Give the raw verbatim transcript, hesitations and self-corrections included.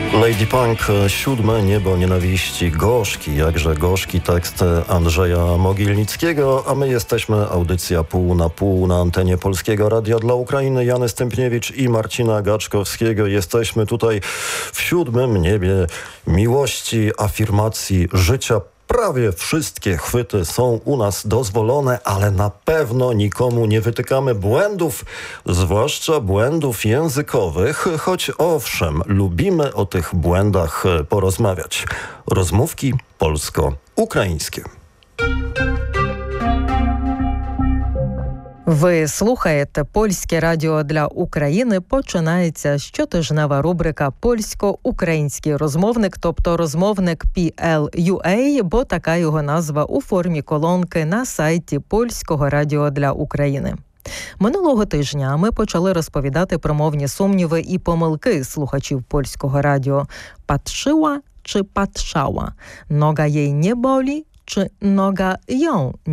Lady Punk, siódme niebo nienawiści. Gorzki, jakże gorzki tekst Andrzeja Mogilnickiego, a my jesteśmy audycja pół na pół na antenie Polskiego Radia dla Ukrainy. Jany Stępniewicz i Marcina Gaczkowskiego. Jesteśmy tutaj w siódmym niebie miłości, afirmacji, życia. Prawie wszystkie chwyty są u nas dozwolone, ale na pewno nikomu nie wytykamy błędów, zwłaszcza błędów językowych, choć owszem, lubimy o tych błędach porozmawiać. Rozmówki polsko-українські. Ви слухаєте Польське радіо для України. Починається щотижнева рубрика «Польсько-український розмовник», тобто розмовник пі ел ю ей, бо така його назва у формі колонки на сайті Польського радіо для України. Минулого тижня ми почали розповідати про мовні сумніви і помилки слухачів Польського радіо. Патрzyła чи патршała? Нога їй не болі чи нога ją